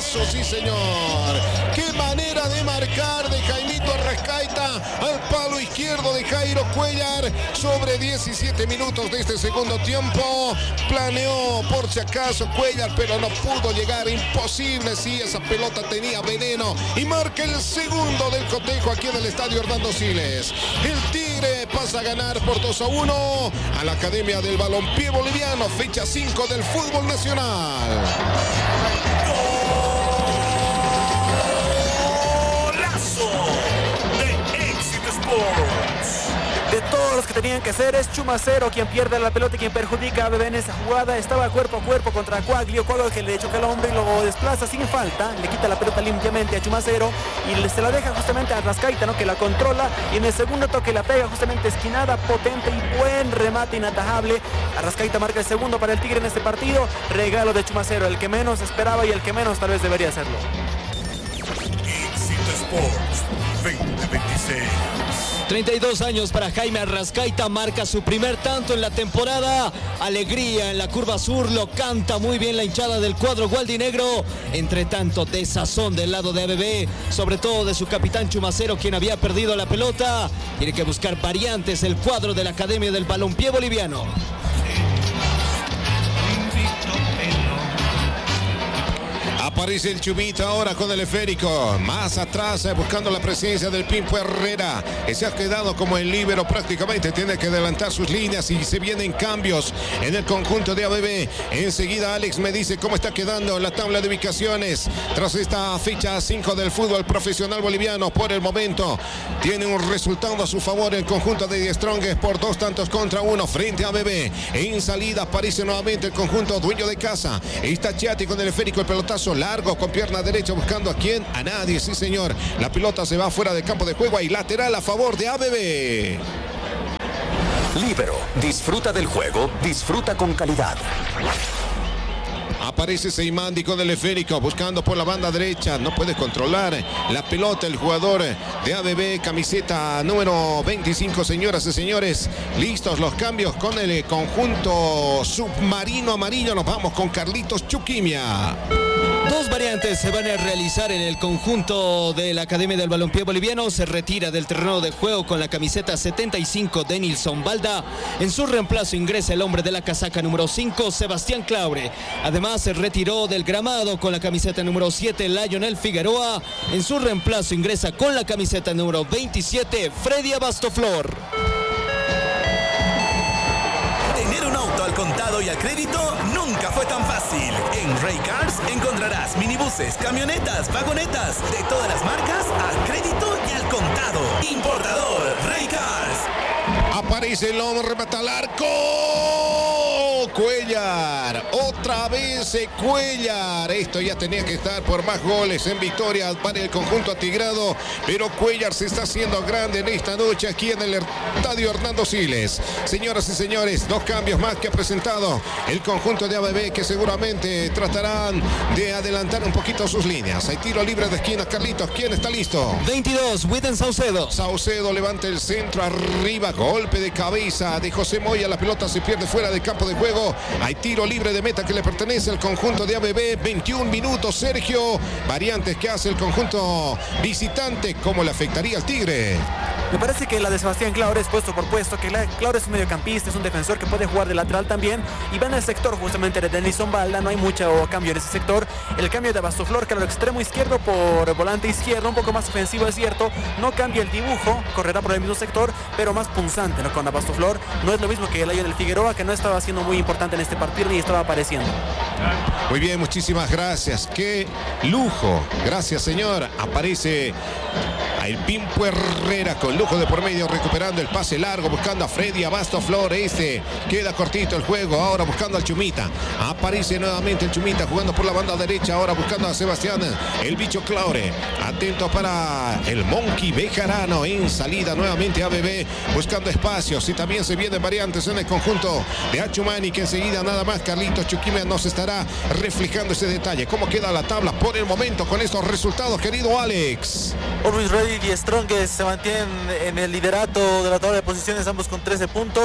golazo, sí señor. Qué manera de marcar de Jaimito Arrascaita al palo izquierdo de Jairo Cuellar. Sobre 17 minutos de este segundo tiempo. Planeó por si acaso Cuellar, pero no pudo llegar. Imposible, sí, esa pelota tenía veneno. Y marca el segundo del cotejo aquí en el estadio Hernando Siles. El Tigre pasa a ganar por 2-1 a la Academia del Balompié Boliviano, fecha 5 del fútbol nacional. ¡Golazo de Éxito Sports! De todos los que tenían que hacer, es Chumacero quien pierde la pelota y quien perjudica a ABB en esa jugada. Estaba cuerpo a cuerpo contra Coaglio que le choca el hombro y lo desplaza sin falta. Le quita la pelota limpiamente a Chumacero y se la deja justamente a Arrascaita, ¿no? Que la controla, y en el segundo toque la pega justamente esquinada, potente y buen remate inatajable. Arrascaita marca el segundo para el Tigre en este partido. Regalo de Chumacero, el que menos esperaba y el que menos tal vez debería hacerlo. Éxito Sports 2026. 32 años para Jaime Arrascaita, marca su primer tanto en la temporada. Alegría en la curva sur, lo canta muy bien la hinchada del cuadro gualdinegro. Entre tanto, desazón del lado de ABB, sobre todo de su capitán Chumacero, quien había perdido la pelota. Tiene que buscar variantes el cuadro de la Academia del Balompié Boliviano. Aparece el Chumita ahora con el esférico. Más atrás buscando la presencia del Pimpo Herrera, que se ha quedado como el líbero prácticamente. Tiene que adelantar sus líneas y se vienen cambios en el conjunto de ABB. Enseguida Alex me dice cómo está quedando la tabla de ubicaciones tras esta fecha 5 del fútbol profesional boliviano. Por el momento tiene un resultado a su favor el conjunto de Die Strongest por 2-1 frente a ABB. En salida aparece nuevamente el conjunto dueño de casa. Está Chiati con el esférico, el pelotazo largo con pierna derecha buscando a quién, a nadie, sí señor. La pelota se va fuera del campo de juego y lateral a favor de ABB. Líbero, disfruta del juego, disfruta con calidad. Aparece Seimandi con el esférico, buscando por la banda derecha. No puede controlar la pelota el jugador de ABB, camiseta número 25, señoras y señores. Listos los cambios con el conjunto submarino amarillo. Nos vamos con Carlitos Chuquimia. Dos variantes se van a realizar en el conjunto de la Academia del Balompié Boliviano. Se retira del terreno de juego con la camiseta 75 Denilson Balda. En su reemplazo ingresa el hombre de la casaca número 5, Sebastián Claure. Además se retiró del gramado con la camiseta número 7, Lionel Figueroa. En su reemplazo ingresa con la camiseta número 27, Freddy Abastoflor. Tener un auto al contado y al crédito nunca fue tan fácil. En Ray Cars encontrarás minibuses, camionetas, vagonetas de todas las marcas al crédito y al contado. Importador Ray Cars. Aparece el hombre, remata al arco. Cuellar, otra vez Cuellar. Esto ya tenía que estar por más goles en victoria para el conjunto atigrado, pero Cuellar se está haciendo grande en esta noche aquí en el estadio Hernando Siles. Señoras y señores, dos cambios más que ha presentado el conjunto de ABB, que seguramente tratarán de adelantar un poquito sus líneas. Hay tiro libre de esquina. Carlitos, ¿quién está listo? 22, Witten Saucedo. Saucedo levanta el centro arriba, golpe de cabeza de José Moya. La pelota se pierde fuera del campo de juego. Hay tiro libre de meta que le pertenece al conjunto de ABB. 21 minutos, Sergio. Variantes que hace el conjunto visitante. ¿Cómo le afectaría al Tigre? Me parece que la de Sebastián Claure es puesto por puesto, que Claure es un mediocampista, es un defensor que puede jugar de lateral también, y va en el sector justamente de Denilson Balda. No hay mucho cambio en ese sector. El cambio de Abastoflor, que era el extremo izquierdo por volante izquierdo, un poco más ofensivo, es cierto. No cambia el dibujo, correrá por el mismo sector, pero más punzante, ¿no? Con Abastoflor no es lo mismo que Lionel Figueroa, que no estaba siendo muy importante en este partido ni estaba apareciendo. Muy bien, muchísimas gracias. Qué lujo. Gracias, señor. Aparece el Pimpo Herrera con lujo de por medio, recuperando el pase largo, buscando a Freddy Abastoflor. Queda cortito el juego, ahora buscando al Chumita. Aparece nuevamente el Chumita jugando por la banda derecha, ahora buscando a Sebastián, el bicho Claure. Atento para el Monkey Bejarano. En salida nuevamente ABB, buscando espacios, y también se vienen variantes en el conjunto de Achumani, que enseguida nada más Carlitos Chuquimia nos estará reflejando ese detalle. ¿Cómo queda la tabla por el momento con estos resultados, querido Alex? Always Ready y Strongest se mantienen en el liderato de la tabla de posiciones, ambos con 13 puntos.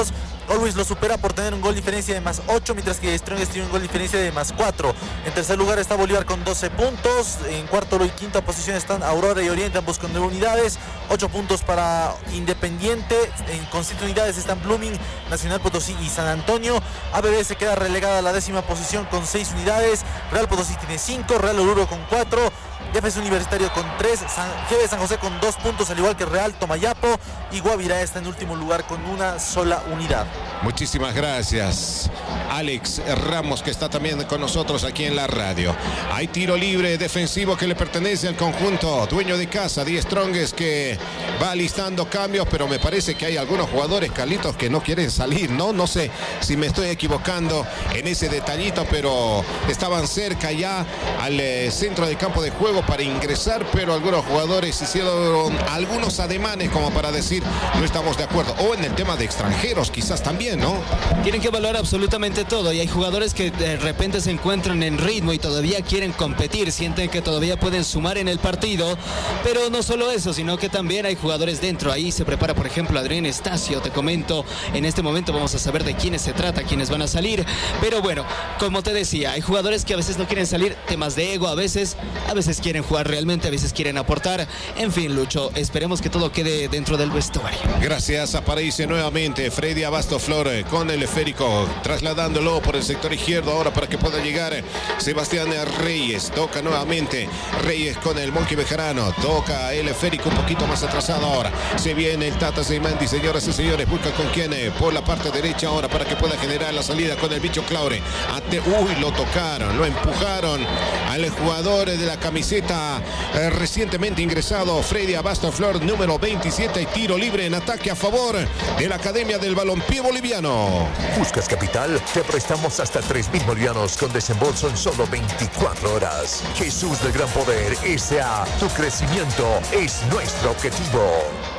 Always lo supera por tener un gol diferencia de +8, mientras que Strongest tiene un gol diferencia de +4. En tercer lugar está Bolívar con 12 puntos. En cuarto y quinta posición están Aurora y Oriente, ambos con 9 unidades. 8 puntos para Independiente. Con 7 unidades están Blooming, Nacional Potosí y San Antonio. ABB se queda relegada a la 10ª posición con 6 unidades. Real Potosí tiene 5, Real Oruro con 4. Jefes Universitario con 3, GB San José con 2 puntos, al igual que Real Tomayapo, y Guavirá está en último lugar con una sola unidad. Muchísimas gracias, Alex Ramos, que está también con nosotros aquí en la radio. Hay tiro libre defensivo que le pertenece al conjunto dueño de casa, The Strongest, que va listando cambios, pero me parece que hay algunos jugadores, Carlitos, que no quieren salir, ¿no? No sé si me estoy equivocando en ese detallito, pero estaban cerca ya al centro del campo de juego para ingresar, pero algunos jugadores hicieron algunos ademanes como para decir no estamos de acuerdo, o en el tema de extranjeros quizás también, ¿no? Tienen que valorar absolutamente todo, y hay jugadores que de repente se encuentran en ritmo y todavía quieren competir, sienten que todavía pueden sumar en el partido, pero no solo eso, sino que también hay jugadores dentro. Ahí se prepara, por ejemplo, Adrián Estacio, te comento, en este momento vamos a saber de quiénes se trata, quiénes van a salir, pero bueno, como te decía, hay jugadores que a veces no quieren salir, temas de ego, a veces quieren jugar realmente, a veces quieren aportar. En fin, Lucho, esperemos que todo quede dentro del vestuario. Gracias, aparece nuevamente Freddy Abasto Flor con el esférico, trasladándolo por el sector izquierdo ahora para que pueda llegar Sebastián Reyes. Toca nuevamente Reyes con el Monkey Bejarano, toca el esférico un poquito más atrasado ahora. Se viene el Tata Seymandi, señoras y señores, busca con quién, por la parte derecha ahora para que pueda generar la salida con el bicho Claure. Uy, lo tocaron, lo empujaron al jugador de la camiseta recientemente ingresado, Freddy Abasto Flor, número 27, y tiro libre en ataque a favor de la Academia del Balompié Boliviano. ¿Buscas capital? Te prestamos hasta 3.000 bolivianos con desembolso en solo 24 horas. Jesús del Gran Poder S.A. Tu crecimiento es nuestro objetivo.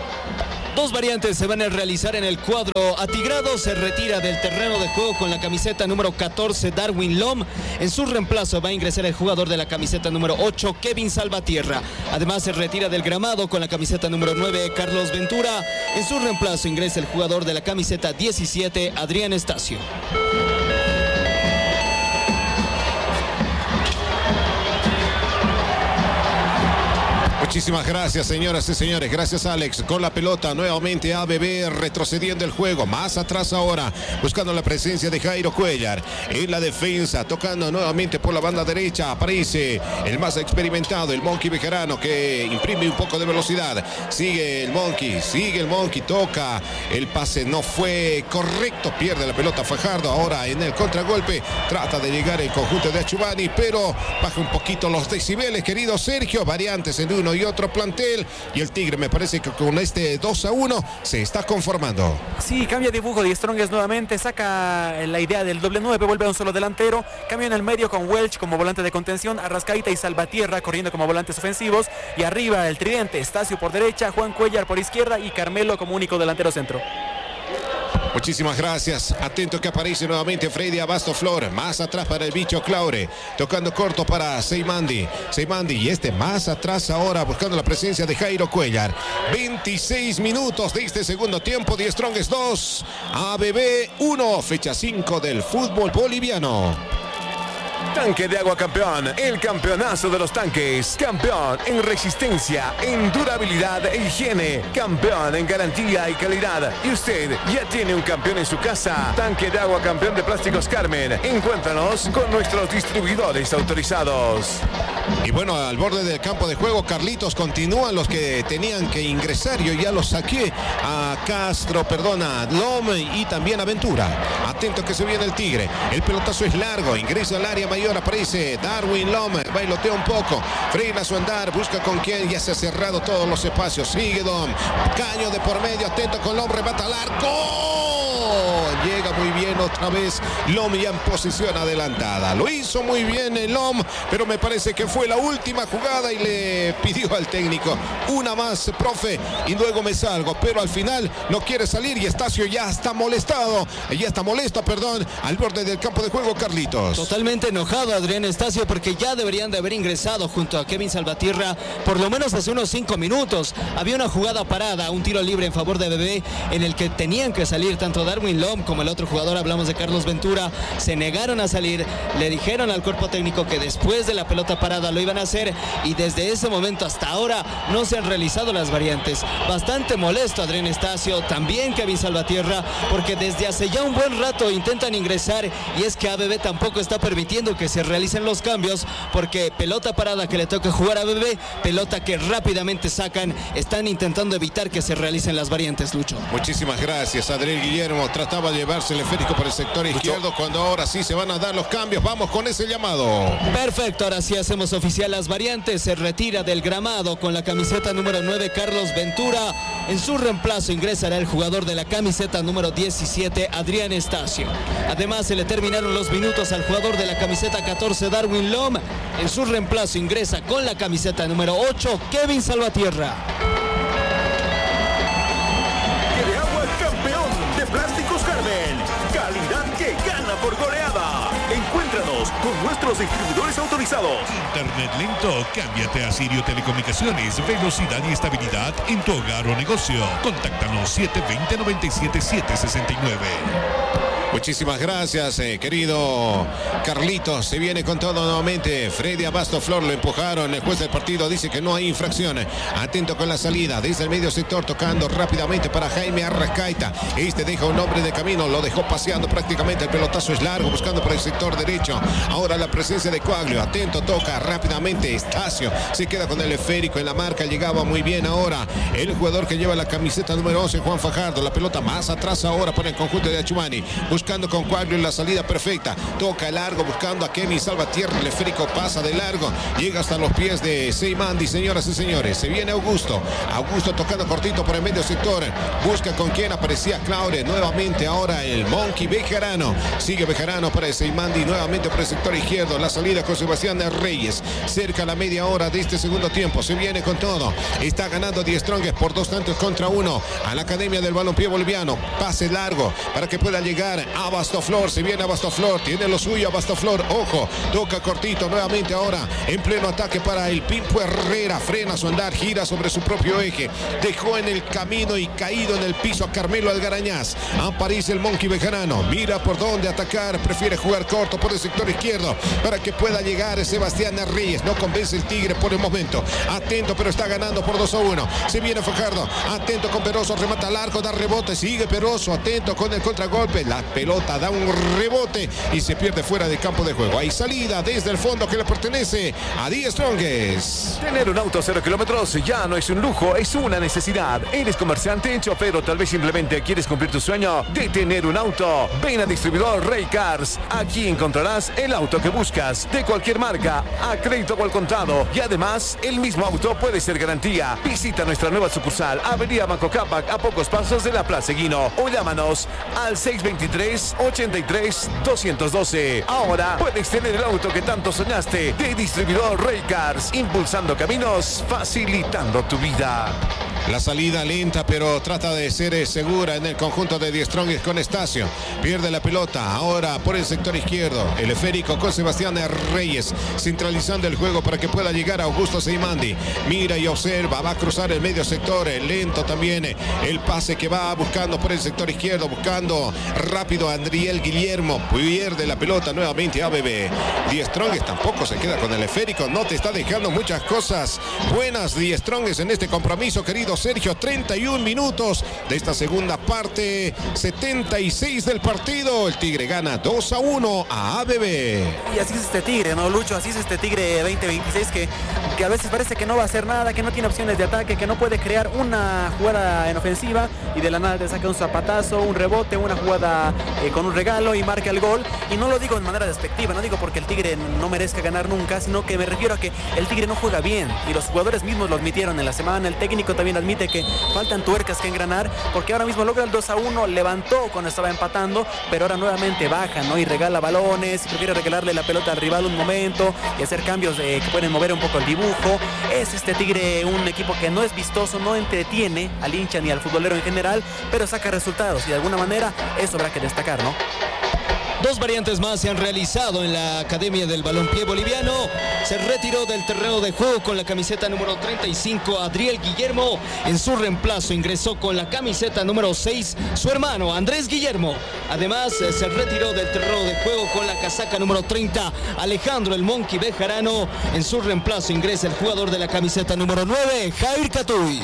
Dos variantes se van a realizar en el cuadro atigrado. Se retira del terreno de juego con la camiseta número 14, Darwin Lom. En su reemplazo va a ingresar el jugador de la camiseta número 8, Kevin Salvatierra. Además se retira del gramado con la camiseta número 9, Carlos Ventura. En su reemplazo ingresa el jugador de la camiseta 17, Adrián Estacio. Muchísimas gracias, señoras y señores. Gracias, Alex. Con la pelota nuevamente ABB retrocediendo el juego. Más atrás ahora, buscando la presencia de Jairo Cuellar en la defensa, tocando nuevamente por la banda derecha. Aparece el más experimentado, el Monkey Bejarano, que imprime un poco de velocidad. Sigue el Monkey, toca. El pase no fue correcto. Pierde la pelota Fajardo. Ahora en el contragolpe trata de llegar el conjunto de Achubani, pero baja un poquito los decibeles, querido Sergio. Variantes en uno y otro plantel, y el Tigre me parece que con este 2-1 se está conformando. Sí, cambia dibujo de Strongest nuevamente, saca la idea del doble 9, vuelve a un solo delantero, cambia en el medio con Welch como volante de contención, Arrascaita y Salvatierra corriendo como volantes ofensivos, y arriba el tridente, Estacio por derecha, Juan Cuellar por izquierda y Carmelo como único delantero centro. Muchísimas gracias. Atento que aparece nuevamente Freddy Abasto Flor. Más atrás para el bicho Claure. Tocando corto para Seymandi. Y más atrás ahora buscando la presencia de Jairo Cuellar. 26 minutos de este segundo tiempo. The Strongest 2. ABB 1. Fecha 5 del fútbol boliviano. Tanque de Agua Campeón, el campeonazo de los tanques. Campeón en resistencia, en durabilidad e higiene. Campeón en garantía y calidad. Y usted ya tiene un campeón en su casa. Tanque de Agua Campeón de Plásticos Carmen. Encuéntranos con nuestros distribuidores autorizados. Y bueno, al borde del campo de juego, Carlitos, continúan los que tenían que ingresar. Yo ya los saqué a Lom y también a Ventura. Atento que se viene el Tigre. El pelotazo es largo, ingresa al área mayor, aparece Darwin Lom, bailotea un poco, frena su andar, busca con quién, ya se ha cerrado todos los espacios, sigue Dom, caño de por medio, atento con Lom, remata al arco, llega muy bien otra vez Lom ya en posición adelantada, lo hizo muy bien el Lom, pero me parece que fue la última jugada y le pidió al técnico una más, profe, y luego me salgo, pero al final no quiere salir y Estacio ya está molesto, al borde del campo de juego, Carlitos. Totalmente enojado Adrián Estacio porque ya deberían de haber ingresado junto a Kevin Salvatierra por lo menos hace unos 5 minutos. Había una jugada parada, un tiro libre en favor de ABB en el que tenían que salir tanto Darwin Lom como el otro jugador, hablamos de Carlos Ventura, se negaron a salir, le dijeron al cuerpo técnico que después de la pelota parada lo iban a hacer, y desde ese momento hasta ahora no se han realizado las variantes. Bastante molesto Adrián Estacio, también Kevin Salvatierra, porque desde hace ya un buen rato intentan ingresar, y es que ABB tampoco está permitiendo que se realicen los cambios, porque pelota parada que le toca jugar a ABB, pelota que rápidamente sacan, están intentando evitar que se realicen las variantes, Lucho. Muchísimas gracias, Adriel Guillermo. Trataba de llevarse el esférico por el sector izquierdo, cuando ahora sí se van a dar los cambios. Vamos con ese llamado. Perfecto, ahora sí hacemos oficial las variantes. Se retira del gramado con la camiseta número 9 Carlos Ventura. En su reemplazo ingresará el jugador de la camiseta número 17 Adrián Estacio. Además se le terminaron los minutos al jugador de la camiseta 14 Darwin Lom. En su reemplazo ingresa con la camiseta número 8 Kevin Salvatierra. De agua campeón de Plásticos Carmen. Calidad que gana por goleada. Encuéntranos con nuestros distribuidores autorizados. Internet lento, cámbiate a Sirio Telecomunicaciones. Velocidad y estabilidad en tu hogar o negocio. Contáctanos 720-97-769. Muchísimas gracias, querido Carlitos. Se viene con todo nuevamente. Freddy Abastoflor lo empujaron. El juez del partido dice que no hay infracción. Atento con la salida desde el medio sector, tocando rápidamente para Jaime Arrascaita. Este deja un hombre de camino, lo dejó paseando prácticamente. El pelotazo es largo, buscando por el sector derecho. Ahora la presencia de Coaglio. Atento, toca rápidamente. Estacio se queda con el esférico en la marca. Llegaba muy bien ahora el jugador que lleva la camiseta número 11, Juan Fajardo. La pelota más atrás ahora para el conjunto de Achumani. Buscando con Coaglio en la salida perfecta. Toca largo buscando a Kevin Salvatierra. El esférico pasa de largo. Llega hasta los pies de Seymandi, señoras y señores. Se viene Augusto. Augusto tocando cortito por el medio sector. Busca con quien aparecía Claure. Nuevamente ahora el Monkey Bejarano. Sigue Bejarano para Seymandi. Nuevamente por el sector izquierdo. La salida con Sebastián Reyes. Cerca a la media hora de este segundo tiempo. Se viene con todo. Está ganando Die Strongest por 2-1 a la Academia del Balompié Boliviano. Pase largo para que pueda llegar a Abastoflor. Se viene Abastoflor. Tiene lo suyo Abastoflor. Ojo. Toca cortito nuevamente ahora. En pleno ataque para el Pimpo Herrera. Frena su andar. Gira sobre su propio eje. Dejó en el camino y caído en el piso a Carmelo Algarañaz. Aparece el Monkey Bejarano. Mira por dónde atacar. Prefiere jugar corto por el sector izquierdo para que pueda llegar Sebastián Reyes. No convence el Tigre por el momento. Atento, pero está ganando por 2-1. Se viene Fajardo. Atento con Peroso. Remata largo. Da rebote. Sigue Peroso. Atento con el contragolpe. La pelota da un rebote y se pierde fuera del campo de juego. Hay salida desde el fondo que le pertenece a Die Strongest. Tener un auto 0 kilómetros ya no es un lujo, es una necesidad. ¿Eres comerciante, chofer o tal vez simplemente quieres cumplir tu sueño de tener un auto? Ven a Distribuidor Rey Cars. Aquí encontrarás el auto que buscas, de cualquier marca, a crédito o al contado. Y además, el mismo auto puede ser garantía. Visita nuestra nueva sucursal, Avenida Banco Cápac, a pocos pasos de la Plaza Guino. O llámanos al 623-83-212. Ahora puedes tener el auto que tanto soñaste, de Distribuidor Rey Cars, impulsando caminos, facilitando tu vida. La salida lenta, pero trata de ser segura en el conjunto de Die Strongest con Estacio. Pierde la pelota ahora por el sector izquierdo. El esférico con Sebastián Reyes, centralizando el juego para que pueda llegar a Augusto Seymandi. Mira y observa, va a cruzar el medio sector. Lento también el pase que va buscando por el sector izquierdo, buscando rápido a Adriel Guillermo. Pierde la pelota nuevamente ABB. Die Strongest tampoco se queda con el esférico. No te está dejando muchas cosas buenas Die Strongest en este compromiso, querido Sergio. 31 minutos de esta segunda parte, 76 del partido. El Tigre gana 2-1 a ABB. Y así es este Tigre, ¿no, Lucho? Así es este Tigre 2026 que a veces parece que no va a hacer nada, que no tiene opciones de ataque, que no puede crear una jugada en ofensiva y de la nada te saca un zapatazo, un rebote, una jugada con un regalo y marca el gol. Y no lo digo en manera despectiva, no digo porque el Tigre no merezca ganar nunca, sino que me refiero a que el Tigre no juega bien y los jugadores mismos lo admitieron en la semana. El técnico también admite que faltan tuercas que engranar, porque ahora mismo logra el 2-1, levantó cuando estaba empatando, pero ahora nuevamente baja, ¿no? Y regala balones, prefiere regalarle la pelota al rival un momento y hacer cambios que pueden mover un poco el dibujo. Es este Tigre un equipo que no es vistoso, no entretiene al hincha ni al futbolero en general, pero saca resultados y de alguna manera eso habrá que destacar, ¿no? Dos variantes más se han realizado en la Academia del Balompié Boliviano. Se retiró del terreno de juego con la camiseta número 35 Adriel Guillermo. En su reemplazo ingresó con la camiseta número 6 su hermano Andrés Guillermo. Además se retiró del terreno de juego con la casaca número 30 Alejandro el Monkey Bejarano. En su reemplazo ingresa el jugador de la camiseta número 9 Jair Catuy.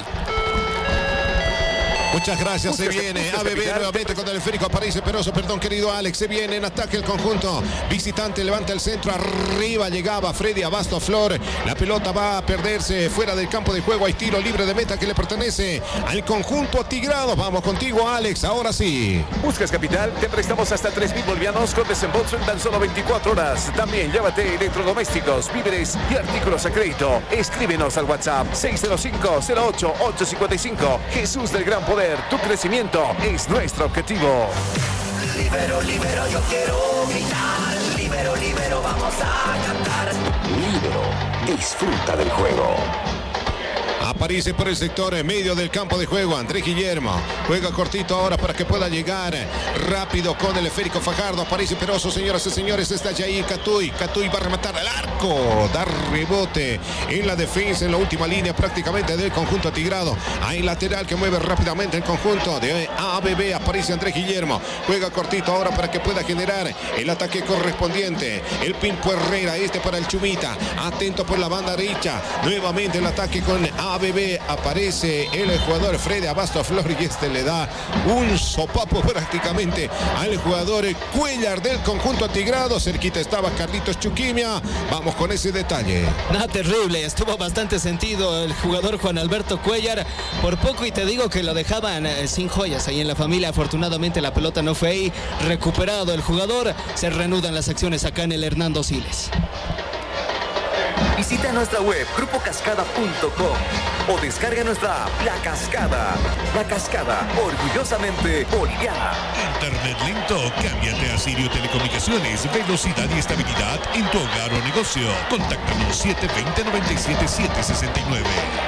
Muchas gracias, se viene ABB nuevamente con el esférico, aparece Peroso, perdón querido Alex, se viene en ataque el conjunto visitante, levanta el centro, arriba llegaba Freddy Abasto Flor, la pelota va a perderse fuera del campo de juego, hay tiro libre de meta que le pertenece al conjunto atigrado. Vamos contigo Alex, ahora sí. ¿Buscas capital? Te prestamos hasta 3.000 bolivianos con desembolso en tan solo 24 horas. También llévate electrodomésticos, víveres y artículos a crédito. Escríbenos al WhatsApp 605-08-855. Jesús del Gran Poder. Tu crecimiento es nuestro objetivo. Libero, libero, yo quiero gritar. Libero, libero, vamos a cantar. Libero, disfruta del juego. Aparece por el sector en medio del campo de juego Andrés Guillermo, juega cortito ahora para que pueda llegar rápido con el esférico Fajardo, aparece Peroso, señoras y señores, está Jair Catuy, Catuy va a rematar al arco, dar rebote en la defensa, en la última línea prácticamente del conjunto atigrado, hay lateral que mueve rápidamente el conjunto de ABB, aparece Andrés Guillermo, juega cortito ahora para que pueda generar el ataque correspondiente, el Pimpo Herrera, para el Chumita, atento por la banda derecha, nuevamente el ataque con ABB, aparece el jugador Freddy Abasto Flor y le da un sopapo prácticamente al jugador Cuellar del conjunto atigrado. Cerquita estaba Carlitos Chuquimia. Vamos con ese detalle. Nada terrible, estuvo bastante sentido el jugador Juan Alberto Cuellar. Por poco y te digo que lo dejaban sin joyas ahí en la familia. Afortunadamente la pelota no fue ahí. Recuperado el jugador, se reanudan las acciones acá en el Hernando Siles. Visita nuestra web grupocascada.com o descarga nuestra app La Cascada. La Cascada, orgullosamente boliviana. Internet lento, cámbiate a Sirio Telecomunicaciones. Velocidad y estabilidad en tu hogar o negocio. Contáctanos 720-97-769.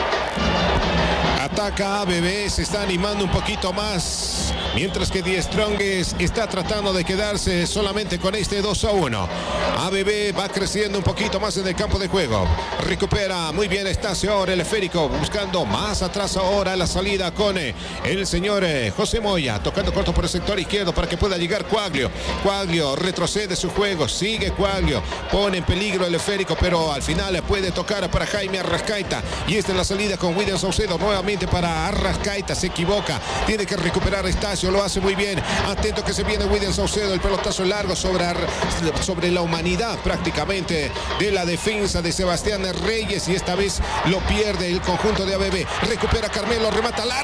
Ataca ABB, se está animando un poquito más, mientras que Die Strongest está tratando de quedarse solamente con este 2-1. ABB va creciendo un poquito más en el campo de juego. Recupera muy bien Estacio ahora el esférico, buscando más atrás ahora la salida con el señor José Moya, tocando corto por el sector izquierdo para que pueda llegar Cuaglio. Cuaglio retrocede su juego, sigue Cuaglio, pone en peligro el esférico, pero al final puede tocar para Jaime Arrascaita. Y esta es la salida con William Saucedo, nuevamente para Arrascaita, se equivoca, tiene que recuperar Estacio, lo hace muy bien, atento que se viene William Saucedo, el pelotazo largo sobre la humanidad prácticamente de la defensa de Sebastián Reyes, y esta vez lo pierde el conjunto de ABB, recupera Carmelo, remata al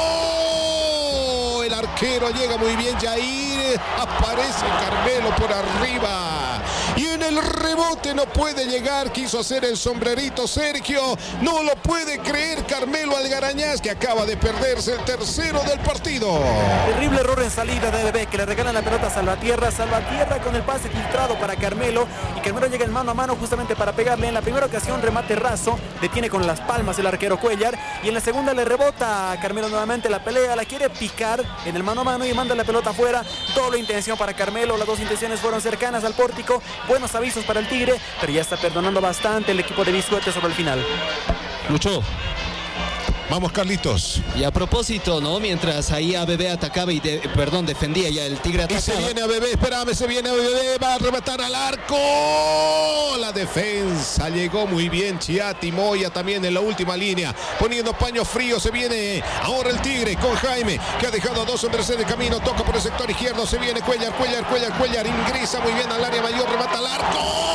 arco, el arquero llega muy bien, Jair, aparece Carmelo por arriba y en el rebote no puede llegar, quiso hacer el sombrerito Sergio, no lo puede creer Carmelo Algarañaz, que acaba de perderse el tercero del partido. Terrible error en salida de ABB, que le regalan la pelota a Salvatierra con el pase filtrado para Carmelo, y Carmelo llega en mano a mano justamente para pegarle. En la primera ocasión remate raso, detiene con las palmas el arquero Cuellar, y en la segunda le rebota a Carmelo nuevamente la pelea, la quiere picar en el mano a mano y manda la pelota afuera. Doble intención para Carmelo, las dos intenciones fueron cercanas al pórtico, buenos avisos para el Tigre, pero ya está perdonando bastante el equipo de Bisuete sobre el final. Luchó. Vamos, Carlitos. Y a propósito, ¿no? Mientras ahí ABB atacaba y defendía, ya el Tigre atacaba. Y se viene ABB, espérame, se viene ABB, va a rematar al arco. La defensa llegó muy bien, Chiati Moya también en la última línea, poniendo paño frío. Se viene ahora el Tigre con Jaime, que ha dejado a dos hombres en el camino, toca por el sector izquierdo, se viene Cuellar, ingresa muy bien al área mayor, remata al arco.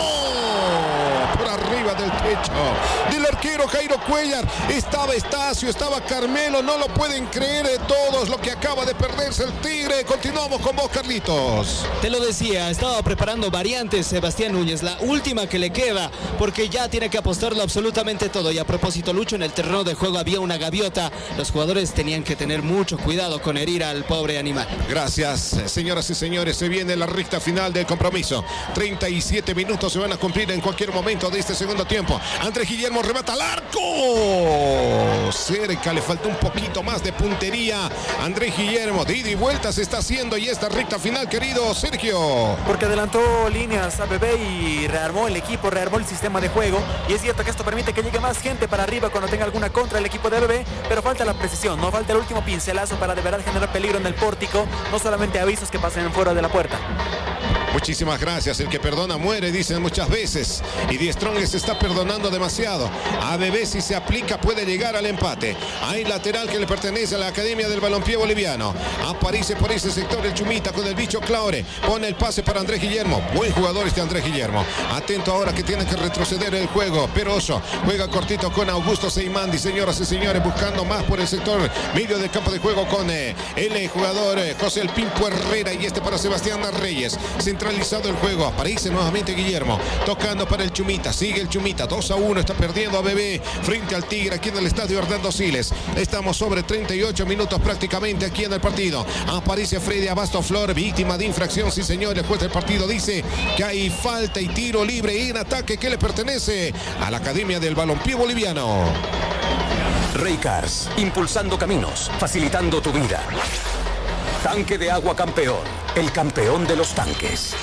Por arriba del pecho del arquero Jairo Cuellar, estaba Estacio, estaba Carmelo, no lo pueden creer todos lo que acaba de perderse el Tigre. Continuamos con vos, Carlitos. Te lo decía, estaba preparando variantes Sebastián Núñez, la última que le queda, porque ya tiene que apostarlo absolutamente todo. Y a propósito, Lucho, en el terreno de juego había una gaviota, los jugadores tenían que tener mucho cuidado con herir al pobre animal. Gracias, señoras y señores, se viene la recta final del compromiso. 37 minutos se van a cumplir en cualquier momento de este segundo tiempo. tiempo. Andrés Guillermo remata al arco. Cerca, le faltó un poquito más de puntería. Andrés Guillermo, de ida y vuelta se está haciendo y esta recta final, querido Sergio. Porque adelantó líneas ABB y rearmó el equipo, rearmó el sistema de juego. Y es cierto que esto permite que llegue más gente para arriba cuando tenga alguna contra el equipo de ABB, pero falta la precisión, no falta el último pincelazo para de verdad generar peligro en el pórtico, no solamente avisos que pasen fuera de la puerta. Muchísimas gracias. El que perdona muere, dicen muchas veces. Y Die Strong se está perdonando demasiado. ABB, si se aplica, puede llegar al empate. Hay lateral que le pertenece a la Academia del Balompié Boliviano. Aparece por ese sector el Chumita con el bicho Claure. Pone el pase para Andrés Guillermo. Buen jugador este Andrés Guillermo. Atento ahora que tiene que retroceder el juego. Peroso juega cortito con Augusto Seimandi. Señoras y señores, buscando más por el sector medio del campo de juego con el jugador José El Pimpo Herrera. Y este para Sebastián Reyes. Centralizado el juego, aparece nuevamente Guillermo, tocando para el Chumita, sigue el Chumita, 2-1, está perdiendo ABB frente al Tigre aquí en el estadio Hernando Siles. Estamos sobre 38 minutos prácticamente aquí en el partido. Aparece Freddy Abasto Flor, víctima de infracción, sí señor. El juez del partido dice que hay falta y tiro libre en ataque que le pertenece a la Academia del Balompié Boliviano. Raycars, impulsando caminos, facilitando tu vida. Tanque de agua campeón, el campeón de los tanques.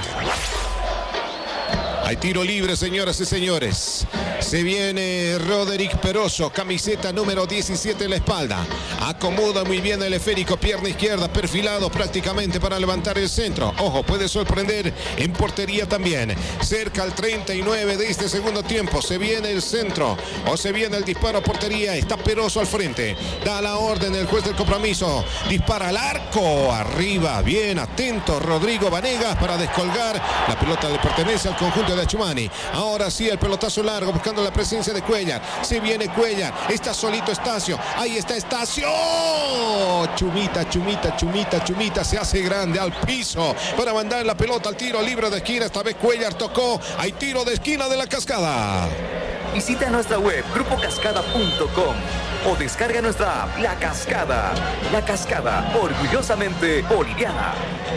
Hay tiro libre, señoras y señores. Se viene Roderick Peroso, camiseta número 17 en la espalda. Acomoda muy bien el esférico, pierna izquierda, perfilado prácticamente para levantar el centro. Ojo, puede sorprender en portería también. Cerca al 39 de este segundo tiempo. Se viene el centro o se viene el disparo a portería. Está Peroso al frente. Da la orden el juez del compromiso. Dispara al arco. Arriba, bien atento Rodrigo Vanegas para descolgar. La pelota le pertenece al conjunto de Achumani. Ahora sí, el pelotazo largo buscando la presencia de Cuellar. Se viene Cuellar. Está solito Estacio. Ahí está Estacio. Chumita, Chumita, Chumita, Chumita. Se hace grande al piso para mandar la pelota al tiro libre de esquina. Esta vez Cuellar tocó. Hay tiro de esquina de la Cascada. Visita nuestra web grupocascada.com o descarga nuestra app La Cascada. La Cascada, orgullosamente boliviana.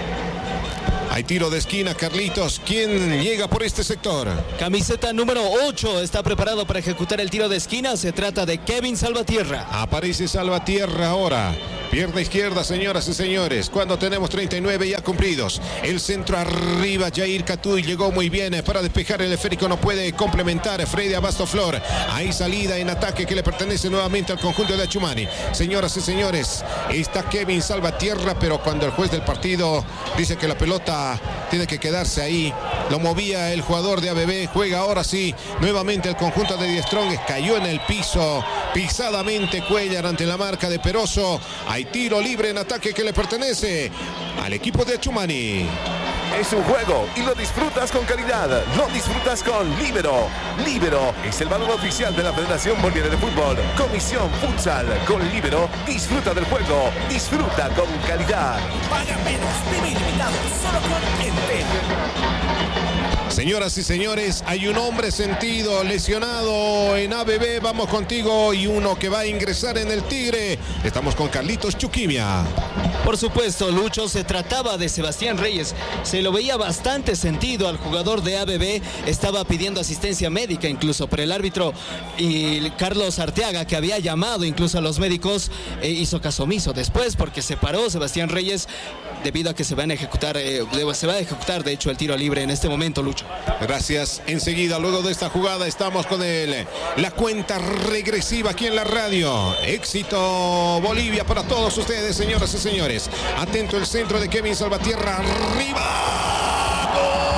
Hay tiro de esquina, Carlitos. ¿Quién llega por este sector? Camiseta número 8 está preparado para ejecutar el tiro de esquina. Se trata de Kevin Salvatierra. Aparece Salvatierra ahora. Pierna izquierda, señoras y señores. Cuando tenemos 39 ya cumplidos. El centro arriba, Jair Catuy llegó muy bien para despejar el esférico. No puede complementar Freddy Abasto Flor. Hay salida en ataque que le pertenece nuevamente al conjunto de Achumani. Señoras y señores, está Kevin Salvatierra, pero cuando el juez del partido dice que la pelota tiene que quedarse ahí, lo movía el jugador de ABB. Juega ahora sí, nuevamente el conjunto de Die Strong. Cayó en el piso, pisadamente Cuellar ante la marca de Peroso. Hay tiro libre en ataque que le pertenece al equipo de Achumani. Es un juego y lo disfrutas con calidad. Lo disfrutas con Líbero. Líbero es el balón oficial de la Federación Boliviana de Fútbol. Comisión Futsal. Con Líbero disfruta del juego. Disfruta con calidad. Paga menos, vive ilimitado, solo con Entel. Señoras y señores, hay un hombre sentido lesionado en ABB. Vamos contigo y uno que va a ingresar en el Tigre. Estamos con Carlitos Chuquimia. Por supuesto, Lucho, se trataba de Sebastián Reyes. Se lo veía bastante sentido al jugador de ABB. Estaba pidiendo asistencia médica incluso, pero el árbitro y Carlos Arteaga, que había llamado incluso a los médicos, hizo caso omiso después porque se paró Sebastián Reyes debido a que se va a ejecutar de hecho el tiro libre en este momento, Lucho. Gracias. Enseguida, luego de esta jugada, estamos con la cuenta regresiva aquí en la radio. Éxito Bolivia para todos ustedes, señoras y señores. Atento el centro de Kevin Salvatierra. Arriba. ¡Gol!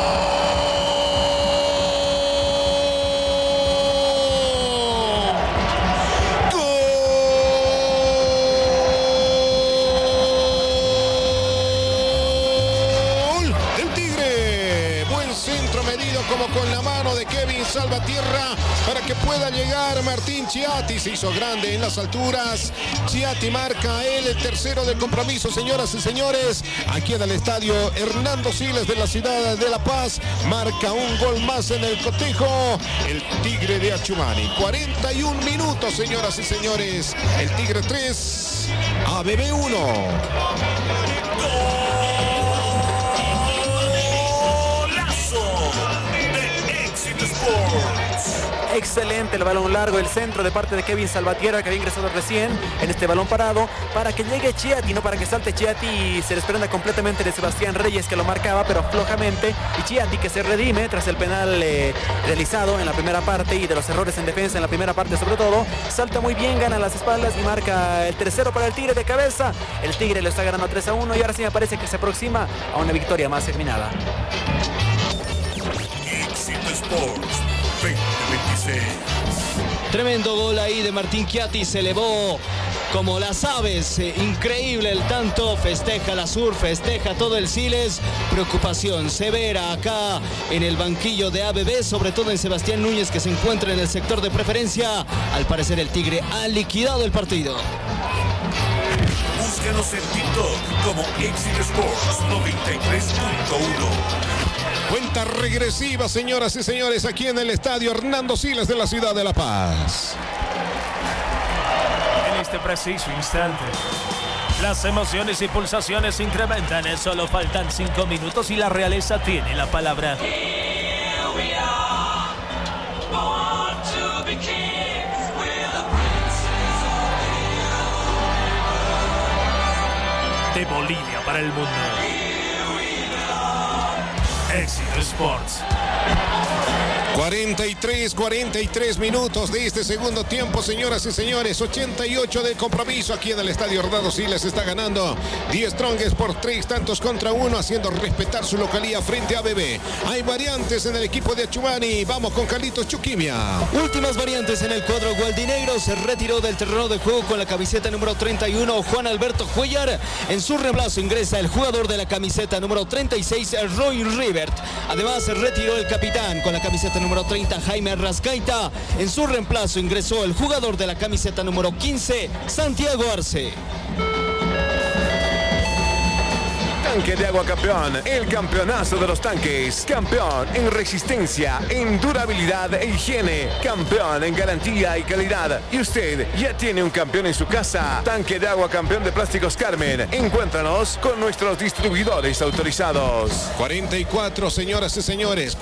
Como con la mano de Kevin Salvatierra para que pueda llegar Martín Chiatti. Se hizo grande en las alturas. Chiatti marca el tercero del compromiso, señoras y señores. Aquí en el estadio Hernando Siles de la ciudad de La Paz. Marca un gol más en el cotejo el Tigre de Achumani. 41 minutos, señoras y señores. El Tigre 3, ABB 1. Excelente el balón largo, el centro de parte de Kevin Salvatierra, que había ingresado recién en este balón parado, para que llegue Chiatti, no para que salte Chiatti y se desprenda completamente de Sebastián Reyes, que lo marcaba, pero flojamente. Y Chiatti, que se redime tras el penal realizado en la primera parte y de los errores en defensa en la primera parte sobre todo. Salta muy bien, gana las espaldas y marca el tercero para el Tigre de cabeza. El Tigre lo está ganando 3-1 y ahora sí me parece que se aproxima a una victoria más terminada. Éxito Sports 2026. Tremendo gol ahí de Martín Chiatti, se elevó como las aves, increíble el tanto, festeja la Sur, festeja todo el Siles, preocupación severa acá en el banquillo de ABB, sobre todo en Sebastián Núñez, que se encuentra en el sector de preferencia. Al parecer el Tigre ha liquidado el partido. Búscanos en TikTok como Éxito Sports 93.1. Cuenta regresiva, señoras y señores, aquí en el estadio Hernando Siles de la ciudad de La Paz. En este preciso instante, las emociones y pulsaciones se incrementan. Solo faltan 5 minutos y la realeza tiene la palabra. De Bolivia para el mundo. Éxito Sports. 43 minutos de este segundo tiempo, señoras y señores. 88 del compromiso aquí en el estadio Hernando Siles. Está ganando Die Strongest por 3-1, haciendo respetar su localía frente a ABB. Hay variantes en el equipo de Achumani. Vamos con Carlitos Chuquimia. Últimas variantes en el cuadro gualdinegro. Se retiró del terreno de juego con la camiseta número 31, Juan Alberto Cuellar. En su reemplazo ingresa el jugador de la camiseta número 36, Roy Rivert. Además se retiró el capitán con la camiseta número 30, Jaime Rascaita. En su reemplazo ingresó el jugador de la camiseta número 15, Santiago Arce. Tanque de Agua Campeón, el campeonazo de los tanques. Campeón en resistencia, en durabilidad e higiene. Campeón en garantía y calidad. Y usted ya tiene un campeón en su casa. Tanque de Agua Campeón de Plásticos Carmen. Encuéntranos con nuestros distribuidores autorizados. 44, señoras y señores.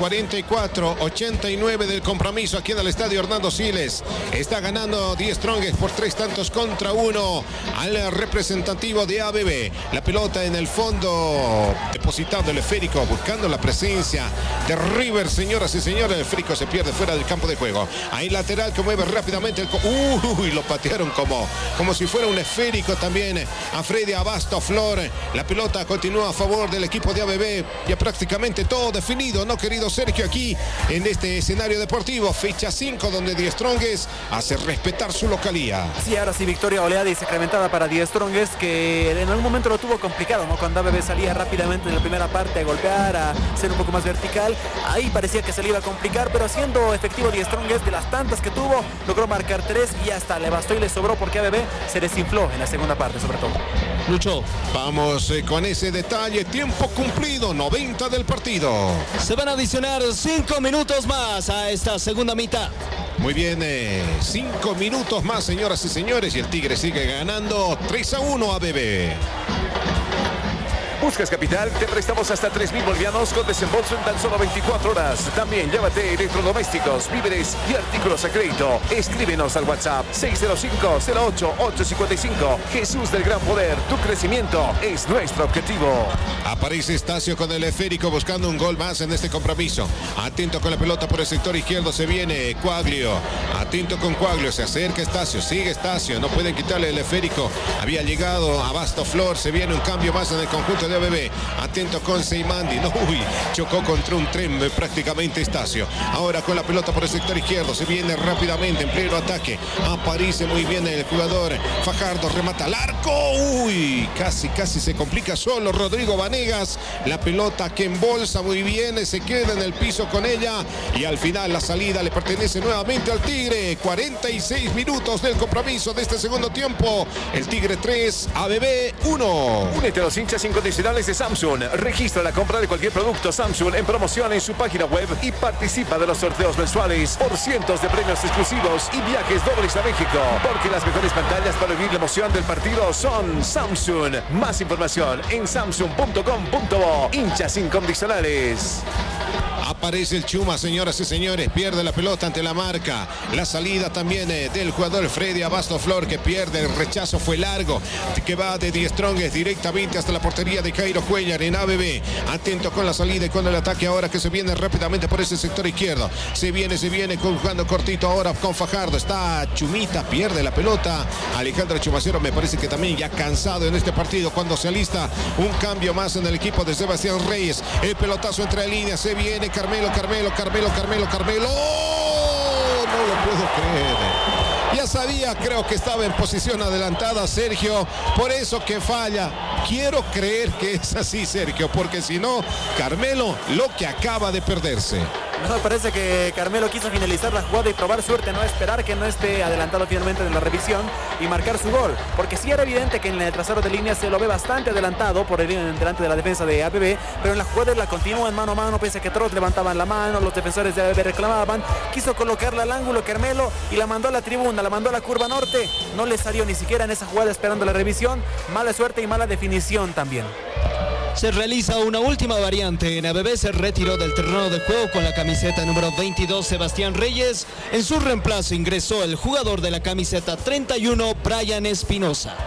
44-89 del compromiso aquí en el estadio Hernando Siles. Está ganando Die Strongest por 3-1 al representativo de ABB. La pelota en el fondo, depositado el esférico, buscando la presencia de River, señoras y señores. El esférico se pierde fuera del campo de juego. Ahí lateral que mueve rápidamente el... lo patearon como si fuera un esférico también a Freddy Abasto Flor. La pelota continúa a favor del equipo de ABB. Ya prácticamente todo definido, ¿no, querido Sergio? Aquí en este escenario deportivo, fecha 5, donde Die Strongest hace respetar su localía. Sí, ahora sí, victoria oleada y sacramentada para Die Strongest, que en algún momento lo tuvo complicado, ¿no? Cuando ABB salía rápidamente en la primera parte a golpear, a ser un poco más vertical, ahí parecía que se le iba a complicar, pero haciendo efectivo Die Strongest, de las tantas que tuvo, logró marcar 3 y hasta le bastó y le sobró, porque ABB se desinfló en la segunda parte sobre todo. Lucho. Vamos con ese detalle. Tiempo cumplido, 90 del partido. Se van a adicionar 5 minutos más a esta segunda mitad. Muy bien, 5 minutos más, señoras y señores, y el Tigre sigue ganando 3-1 a ABB. ¿Buscas capital? Te prestamos hasta 3.000 bolivianos con desembolso en tan solo 24 horas. También llévate electrodomésticos, víveres y artículos a crédito. Escríbenos al WhatsApp 605-08-855. Jesús del Gran Poder, tu crecimiento es nuestro objetivo. Aparece Estacio con el esférico buscando un gol más en este compromiso. Atento con la pelota por el sector izquierdo, se viene Quaglio. Atento con Quaglio, se acerca Estacio, sigue Estacio, no pueden quitarle el esférico. Había llegado Abasto Flor, se viene un cambio más en el conjunto de ABB. Atento con Seymandi. No, chocó contra un tren prácticamente Estacio. Ahora con la pelota por el sector izquierdo. Se viene rápidamente en pleno ataque. Aparece muy bien el jugador Fajardo. Remata al arco. Casi se complica solo Rodrigo Vanegas. La pelota que embolsa muy bien. Se queda en el piso con ella. Y al final la salida le pertenece nuevamente al Tigre. 46 minutos del compromiso de este segundo tiempo. El Tigre 3, ABB 1. Únete a los hinchas incondicionales de Samsung. Registra la compra de cualquier producto Samsung en promoción en su página web y participa de los sorteos mensuales por cientos de premios exclusivos y viajes dobles a México. Porque las mejores pantallas para vivir la emoción del partido son Samsung. Más información en samsung.com.bo. Hinchas incondicionales. Aparece el Chuma, señoras y señores. Pierde la pelota ante la marca. La salida también del jugador Freddy Abasto Flor, que pierde. El rechazo fue largo, que va de Die Strongest directamente hasta la portería de Jairo Cuellar en ABB. Atento con la salida y con el ataque ahora, que se viene rápidamente por ese sector izquierdo. Se viene jugando cortito ahora con Fajardo. Está Chumita, pierde la pelota. Alejandro Chumacero me parece que también ya cansado en este partido, cuando se alista un cambio más en el equipo de Sebastián Reyes. El pelotazo entre líneas, se viene Carmelo. ¡Oh! No lo puedo creer. Ya sabía, creo que estaba en posición adelantada Sergio, por eso que falla. Quiero creer que es así, Sergio, porque si no, Carmelo lo que acaba de perderse. No, parece que Carmelo quiso finalizar la jugada y probar suerte, no esperar que no esté adelantado finalmente de la revisión y marcar su gol, porque sí era evidente que en el trazado de línea se lo ve bastante adelantado por delante de la defensa de ABB, pero en la jugada la continuó en mano a mano, pese a que todos levantaban la mano, los defensores de ABB reclamaban, quiso colocarla al ángulo Carmelo y la mandó a la tribuna, la mandó a la curva norte, no le salió ni siquiera en esa jugada esperando la revisión, mala suerte y mala definición también. Se realiza una última variante. En ABB se retiró del terreno de juego con la camiseta número 22 Sebastián Reyes. En su reemplazo ingresó el jugador de la camiseta 31 Brian Espinosa.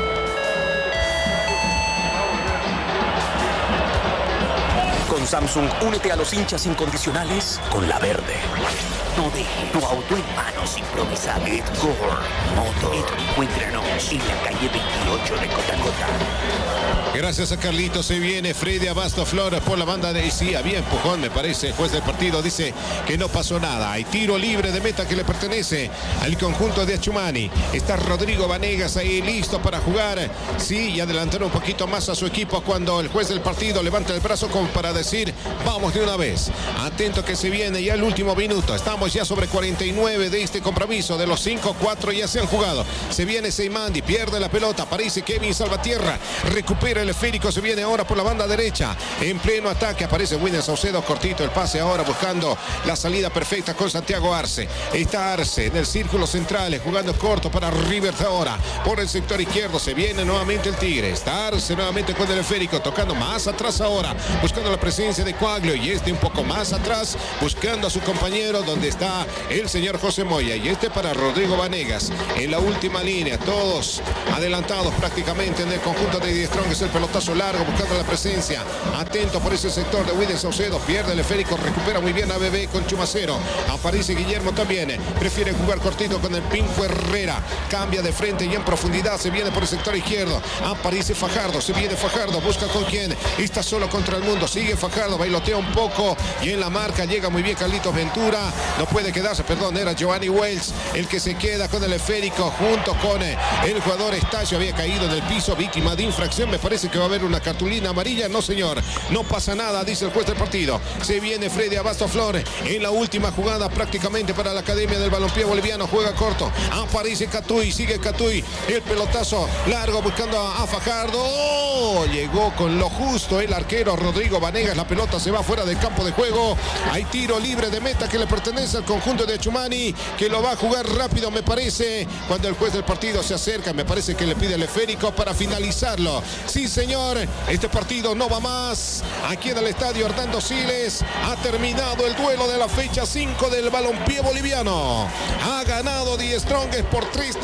Con Samsung, únete a los hinchas incondicionales con la verde. No deje tu auto en manos improvisadas. Edgore Motor. Encuéntranos en la calle 28 de Cotacota. Gracias a Carlitos. Se viene Freddy Abasto Flores por la banda de... Sí, había empujón, me parece. El juez del partido dice que no pasó nada. Hay tiro libre de meta que le pertenece al conjunto de Achumani. Está Rodrigo Vanegas ahí listo para jugar. Sí, y adelantar un poquito más a su equipo cuando el juez del partido levanta el brazo como para decir, vamos de una vez. Atento que se viene ya el último minuto. Estamos ya sobre 49 de este compromiso. De los 5, 4 ya se han jugado. Se viene Seymandi, pierde la pelota. Aparece Kevin Salvatierra. Recupera el esférico, se viene ahora por la banda derecha. En pleno ataque aparece William Saucedo, cortito el pase ahora buscando la salida perfecta con Santiago Arce. Está Arce en el círculo central, jugando corto para Rivers ahora. Por el sector izquierdo se viene nuevamente el Tigre. Está Arce nuevamente con el esférico, tocando más atrás ahora, buscando la presencia de Coaglio y un poco más atrás, buscando a su compañero donde está el señor José Moya. Y para Rodrigo Vanegas en la última línea, todos adelantados prácticamente en el conjunto de Die Strongest. El pelotazo largo buscando la presencia, atento por ese sector de William Saucedo, pierde el esférico, recupera muy bien ABB con Chumacero. Aparece Guillermo también, prefiere jugar cortito con el Pinco Herrera, cambia de frente y en profundidad, se viene por el sector izquierdo. Aparece Fajardo, se viene Fajardo, busca con quién, está solo contra el mundo, sigue Fajardo, bailotea un poco y en la marca llega muy bien Carlitos Ventura, no puede quedarse, perdón, era Giovanni Wells el que se queda con el esférico junto con el jugador Estacio. Había caído en el piso, víctima de infracción. Me parece que va a haber una cartulina amarilla. No, señor, no pasa nada, dice el juez del partido. Se viene Freddy Abasto Flores en la última jugada prácticamente para la Academia del Balompié Boliviano. Juega corto, aparece Catuy, sigue Catuy, el pelotazo largo buscando a Fajardo. ¡Oh! Llegó con lo justo el arquero Rodrigo Vanegas. La pelota se va fuera del campo de juego. Hay tiro libre de meta que le pertenece al conjunto de Achumani, que lo va a jugar rápido, me parece, cuando el juez del partido se acerca. Me parece que le pide el esférico para finalizarlo. Sí, señor, este partido no va más. Aquí en el estadio Hernando Siles ha terminado el duelo de la fecha 5 del balompié boliviano. Ha ganado Die Strongest por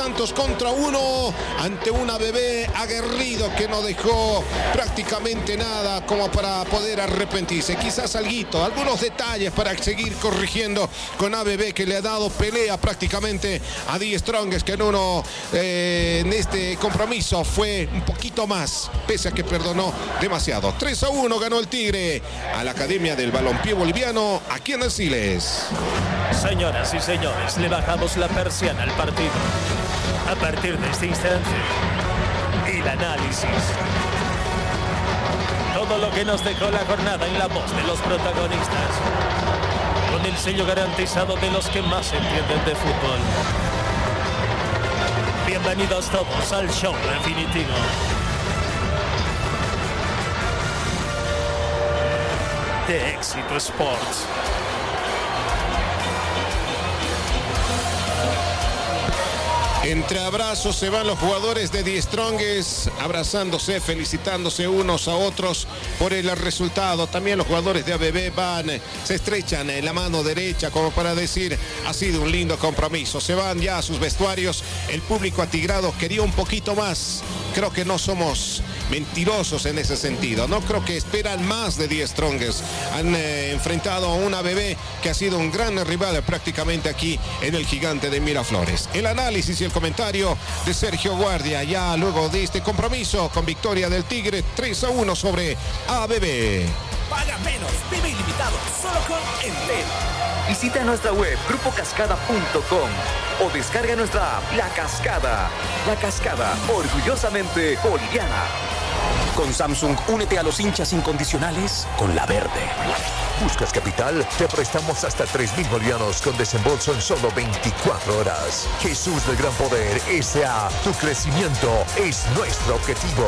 3-1 ante un ABB aguerrido que no dejó prácticamente nada como para poder arrepentirse. Quizás algunos detalles para seguir corrigiendo con ABB, que le ha dado pelea prácticamente a Die Strongest, que en este compromiso fue un poquito más, pese a que perdonó demasiado. 3-1 ganó el Tigre a la Academia del Balompié Boliviano aquí en el Siles. Señoras y señores, le bajamos la persiana al partido. A partir de este instante, el análisis. Todo lo que nos dejó la jornada en la voz de los protagonistas. Con el sello garantizado de los que más entienden de fútbol. Bienvenidos todos al show definitivo. De Éxito Sports. Entre abrazos se van los jugadores de Die Strongest, abrazándose, felicitándose unos a otros por el resultado. También los jugadores de ABB van, se estrechan en la mano derecha como para decir, ha sido un lindo compromiso. Se van ya a sus vestuarios. El público atigrado quería un poquito más. Creo que no somos mentirosos en ese sentido. No creo que esperan más de Die Strongest. Han enfrentado a una ABB que ha sido un gran rival prácticamente aquí en el Gigante de Miraflores. El análisis y el comentario de Sergio Guardia ya luego de este compromiso con victoria del Tigre 3-1 sobre ABB. Paga menos, vive ilimitado, solo con Entel. Visita nuestra web grupocascada.com o descarga nuestra app La Cascada. La Cascada, orgullosamente boliviana. Con Samsung, únete a los hinchas incondicionales con la verde. ¿Buscas capital? Te prestamos hasta 3.000 bolivianos con desembolso en solo 24 horas. Jesús del Gran Poder S.A. Tu crecimiento es nuestro objetivo.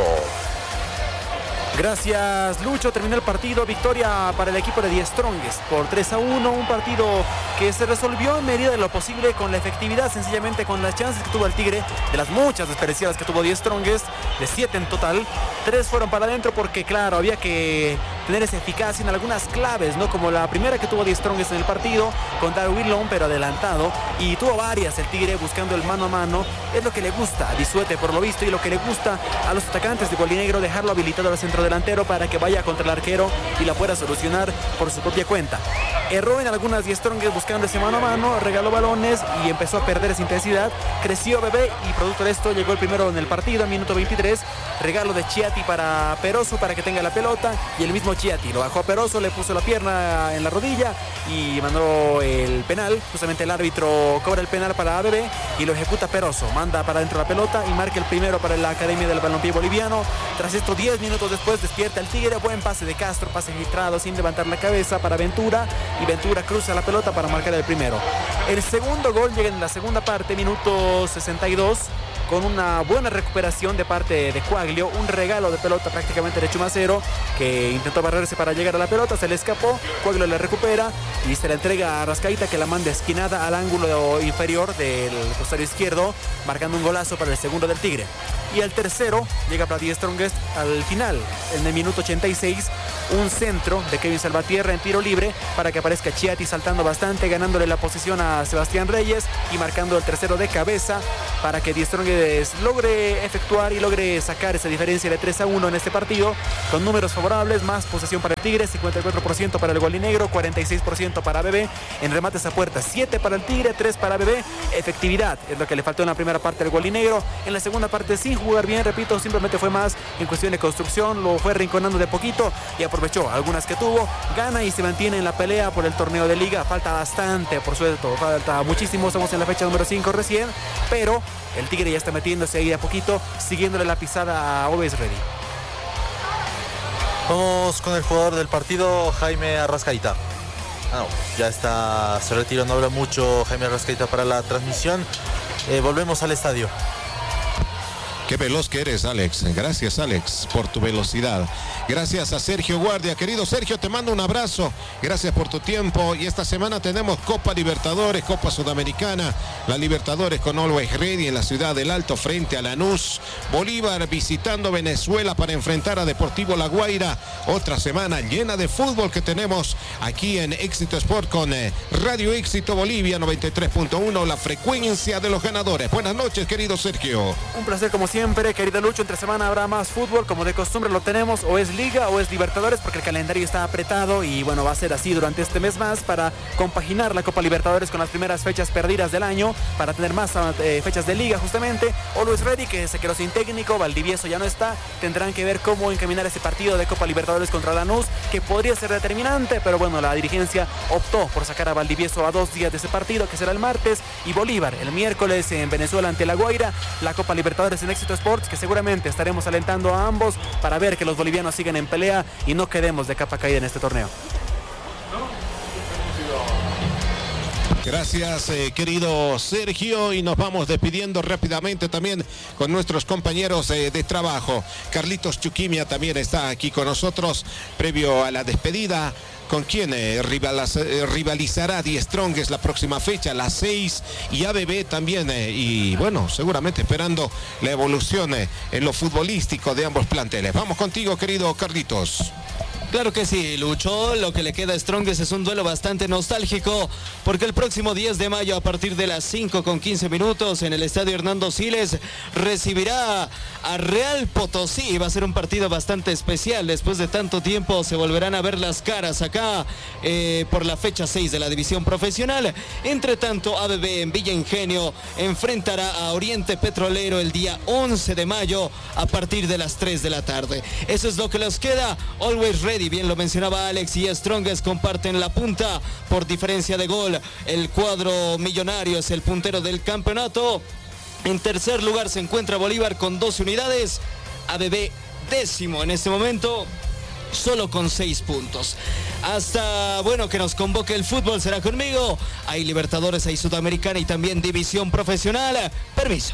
Gracias, Lucho. Terminó el partido. Victoria para el equipo de Die Strongest por 3-1. Un partido que se resolvió en medida de lo posible con la efectividad, sencillamente con las chances que tuvo el Tigre, de las muchas desperdiciadas que tuvo Die Strongest, de 7 en total. 3 fueron para adentro porque, claro, había que tener esa eficacia en algunas claves, ¿no? Como la primera que tuvo Die Strongest en el partido con Darwin Long, pero adelantado. Y tuvo varias el Tigre buscando el mano a mano. Es lo que le gusta a Bisuete, por lo visto, y lo que le gusta a los atacantes de Bolinegro, dejarlo habilitado al centro delantero para que vaya contra el arquero y la pueda solucionar por su propia cuenta. Erró en algunas Die Strongest buscando ese mano a mano, regaló balones y empezó a perder esa intensidad. Creció Bebé y producto de esto llegó el primero en el partido, a minuto 23. Regalo de Chiati para Peroso para que tenga la pelota y el mismo Chiati lo bajó a Peroso, le puso la pierna en la rodilla y mandó el penal. Justamente el árbitro cobra el penal para ABB y lo ejecuta Peroso. Manda para adentro la pelota y marca el primero para la Academia del Balompié Boliviano. Tras esto, 10 minutos después despierta el Tigre. Buen pase de Castro, pase filtrado sin levantar la cabeza para Ventura y Ventura cruza la pelota para marcar el primero. El segundo gol llega en la segunda parte, minuto 62, con una buena recuperación de parte de Quaglio, un regalo de pelota prácticamente de Chumacero, que intentó barrerse para llegar a la pelota, se le escapó, Quaglio la recupera y se la entrega a Rascaita, que la manda esquinada al ángulo inferior del costado izquierdo, marcando un golazo para el segundo del Tigre. Y el tercero llega para Die Strongest al final, en el minuto 86, un centro de Kevin Salvatierra en tiro libre para que aparezca Chiati saltando bastante, ganándole la posición a Sebastián Reyes y marcando el tercero de cabeza para que Die Strongest logre efectuar y logre sacar esa diferencia de 3-1 en este partido, con números favorables, más posesión para el Tigre, 54% para el Golinegro, 46% para ABB, en remates a puerta, 7 para el Tigre, 3 para ABB, efectividad es lo que le faltó en la primera parte del Golinegro, en la segunda parte sin jugar bien, repito, simplemente fue más en cuestión de construcción, lo fue rinconando de poquito y aprovechó algunas que tuvo, gana y se mantiene en la pelea por el torneo de liga. Falta bastante, por suerte, falta muchísimo, estamos en la fecha número 5 recién, pero el Tigre ya está metiéndose ahí a poquito, siguiéndole la pisada a Always Ready. Vamos con el jugador del partido, Jaime Arrascaita. Ya está, se retiró, no habla mucho Jaime Arrascaita para la transmisión. Volvemos al estadio. Qué veloz que eres, Alex. Gracias, Alex, por tu velocidad. Gracias a Sergio Guardia. Querido Sergio, te mando un abrazo. Gracias por tu tiempo. Y esta semana tenemos Copa Libertadores, Copa Sudamericana. La Libertadores con Always Ready en la ciudad del Alto frente a Lanús. Bolívar visitando Venezuela para enfrentar a Deportivo La Guaira. Otra semana llena de fútbol que tenemos aquí en Éxito Sport con Radio Éxito Bolivia 93.1, la frecuencia de los ganadores. Buenas noches, querido Sergio. Un placer como siempre, querido Lucho. Entre semana habrá más fútbol, como de costumbre lo tenemos, o es Liga o es Libertadores, porque el calendario está apretado y bueno, va a ser así durante este mes más para compaginar la Copa Libertadores con las primeras fechas perdidas del año, para tener más fechas de Liga justamente. Always Ready, que se quedó sin técnico, Valdivieso ya no está, tendrán que ver cómo encaminar ese partido de Copa Libertadores contra Lanús, que podría ser determinante, pero bueno, la dirigencia optó por sacar a Valdivieso a 2 días de ese partido, que será el martes, y Bolívar el miércoles en Venezuela ante La Guaira. La Copa Libertadores en Éxito Sports, que seguramente estaremos alentando a ambos para ver que los bolivianos sigan en pelea y no quedemos de capa caída en este torneo. Gracias, querido Sergio, y nos vamos despidiendo rápidamente también con nuestros compañeros de trabajo. Carlitos Chuquimia también está aquí con nosotros previo a la despedida. ¿Con quién rivalizará Die Strongest la próxima fecha, las 6, y ABB también? Y bueno, seguramente esperando la evolución en lo futbolístico de ambos planteles. Vamos contigo, querido Carlitos. Claro que sí, Lucho. Lo que le queda a Strongest es un duelo bastante nostálgico, porque el próximo 10 de mayo a partir de las 5:15 en el estadio Hernando Siles recibirá a Real Potosí. Va a ser un partido bastante especial. Después de tanto tiempo se volverán a ver las caras acá por la fecha 6 de la división profesional. Entre tanto, ABB en Villa Ingenio enfrentará a Oriente Petrolero el día 11 de mayo a partir de las 3 de la tarde. Eso es lo que les queda. Always Ready, bien lo mencionaba Alex, y Strongest comparten la punta por diferencia de gol. El cuadro millonario es el puntero del campeonato. En tercer lugar se encuentra Bolívar con 12 unidades. ABB décimo en este momento, solo con 6 puntos. Hasta, bueno, que nos convoque el fútbol será conmigo. Hay Libertadores, hay Sudamericana y también División Profesional. Permiso.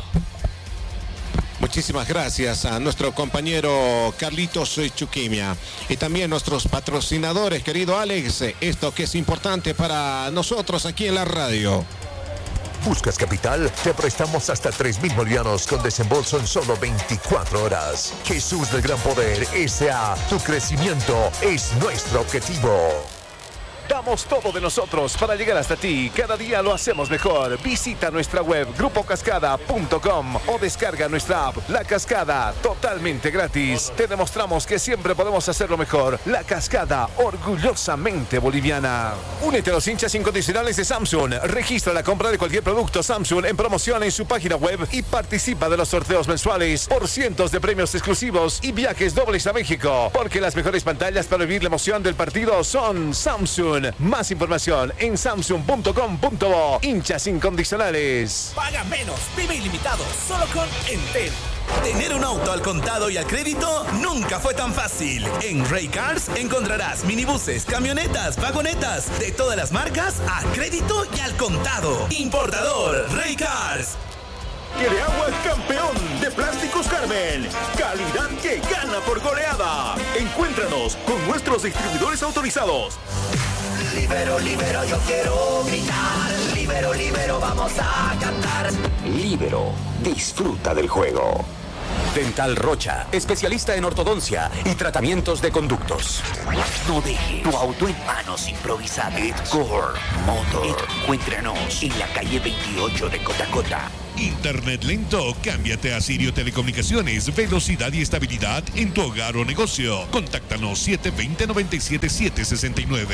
Muchísimas gracias a nuestro compañero Carlitos Chuquimia y también nuestros patrocinadores, querido Alex. Esto que es importante para nosotros aquí en la radio. ¿Buscas capital? Te prestamos hasta 3.000 bolivianos con desembolso en solo 24 horas. Jesús del Gran Poder S.A. Tu crecimiento es nuestro objetivo. Damos todo de nosotros para llegar hasta ti. Cada día lo hacemos mejor. Visita nuestra web grupocascada.com o descarga nuestra app La Cascada totalmente gratis. Te demostramos que siempre podemos hacerlo mejor. La Cascada, orgullosamente boliviana. Únete a los hinchas incondicionales de Samsung. Registra la compra de cualquier producto Samsung en promoción en su página web y participa de los sorteos mensuales por cientos de premios exclusivos y viajes dobles a México. Porque las mejores pantallas para vivir la emoción del partido son Samsung. Más información en samsung.com.bo. Hinchas incondicionales. Paga menos, vive ilimitado, solo con Entel. Tener un auto al contado y al crédito nunca fue tan fácil. En Ray Cars encontrarás minibuses, camionetas, vagonetas de todas las marcas a crédito y al contado. Importador Ray Cars. Quiere agua campeón de Plásticos Carmen. Calidad que gana por goleada. Encuéntranos con nuestros distribuidores autorizados. Libero, libero, yo quiero gritar. Libero, libero, vamos a cantar. Libero, disfruta del juego. Dental Rocha, especialista en ortodoncia y tratamientos de conductos. No deje tu auto en manos improvisadas. Edgar Motor. Encuéntranos en la calle 28 de Cotacota. Internet lento, cámbiate a Sirio Telecomunicaciones. Velocidad y estabilidad en tu hogar o negocio. Contáctanos 720-97-769.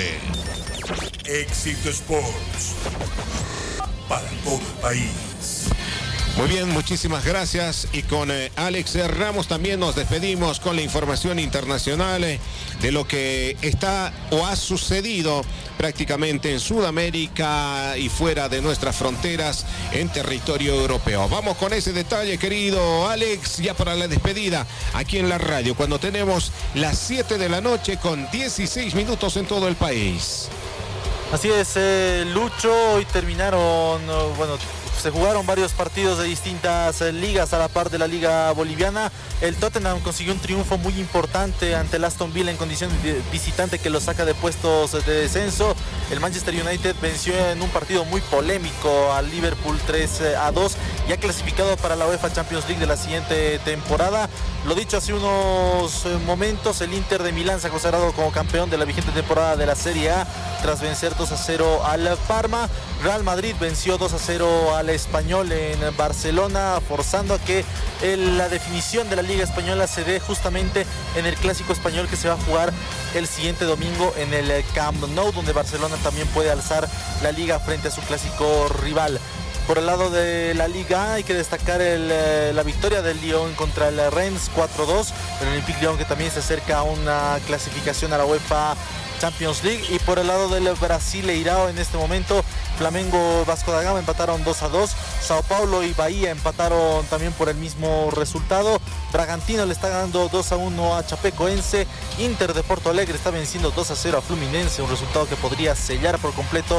Éxito Sports. Para todo el país. Muy bien, muchísimas gracias. Y con Alex Ramos también nos despedimos con la información internacional de lo que está o ha sucedido prácticamente en Sudamérica y fuera de nuestras fronteras en territorio europeo. Vamos con ese detalle, querido Alex, ya para la despedida aquí en la radio, cuando tenemos las 7 de la noche con 16 minutos en todo el país. Así es, Lucho, hoy terminaron, bueno, se jugaron varios partidos de distintas ligas a la par de la Liga Boliviana. El Tottenham consiguió un triunfo muy importante ante el Aston Villa en condición de visitante que lo saca de puestos de descenso. El Manchester United venció en un partido muy polémico al Liverpool 3-2, ya clasificado para la UEFA Champions League de la siguiente temporada. Lo dicho hace unos momentos, el Inter de Milán se ha consagrado como campeón de la vigente temporada de la Serie A tras vencer 2-0 al Parma. Real Madrid venció 2-0 al Español en Barcelona, forzando a que la definición de la Liga Española se dé justamente en el Clásico Español que se va a jugar el siguiente domingo en el Camp Nou, donde Barcelona también puede alzar la Liga frente a su clásico rival. Por el lado de la Liga A hay que destacar la victoria del Lyon contra el Rennes 4-2, el Olympique Lyon que también se acerca a una clasificación a la UEFA Champions League. Y por el lado del Brasileirao en este momento, Flamengo, Vasco da Gama empataron 2-2, Sao Paulo y Bahía empataron también por el mismo resultado. Bragantino le está ganando 2-1 a Chapecoense. Inter de Porto Alegre está venciendo 2-0 a Fluminense, un resultado que podría sellar por completo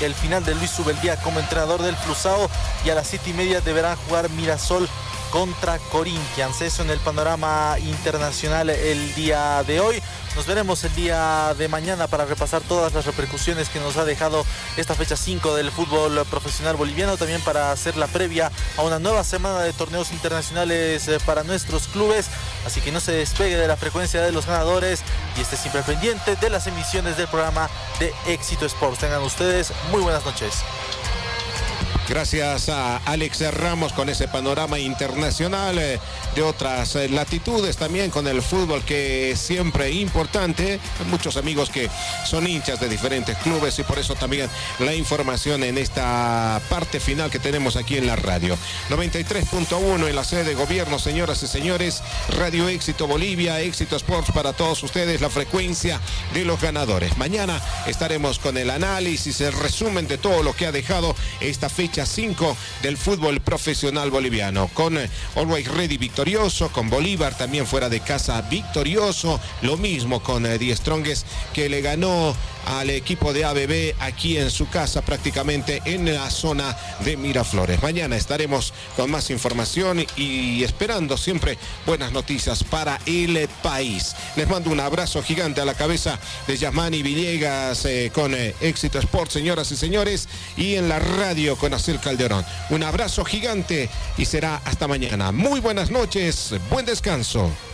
el final de Luis Subeldía como entrenador del Flusao, y a las 7:30 deberán jugar Mirasol contra Corinthians. Eso en el panorama internacional el día de hoy. Nos veremos el día de mañana para repasar todas las repercusiones que nos ha dejado esta fecha 5 del fútbol profesional boliviano, también para hacer la previa a una nueva semana de torneos internacionales para nuestros clubes. Así que no se despegue de la frecuencia de los ganadores y esté siempre pendiente de las emisiones del programa de Éxito Sports. Tengan ustedes muy buenas noches. Gracias a Alex Ramos con ese panorama internacional de otras latitudes, también con el fútbol, que es siempre importante. Hay muchos amigos que son hinchas de diferentes clubes y por eso también la información en esta parte final que tenemos aquí en la radio. 93.1 en la sede de gobierno, señoras y señores. Radio Éxito Bolivia, Éxito Sports para todos ustedes, la frecuencia de los ganadores. Mañana estaremos con el análisis, el resumen de todo lo que ha dejado esta fecha 5 del fútbol profesional boliviano, con Always Ready victorioso, con Bolívar también fuera de casa victorioso, lo mismo con The Strongest, que le ganó al equipo de ABB aquí en su casa, prácticamente en la zona de Miraflores. Mañana estaremos con más información y esperando siempre buenas noticias para el país. Les mando un abrazo gigante a la cabeza de Yasmani Villegas con Éxito Sports, señoras y señores, y en la radio con Acel Calderón. Un abrazo gigante y será hasta mañana. Muy buenas noches, buen descanso.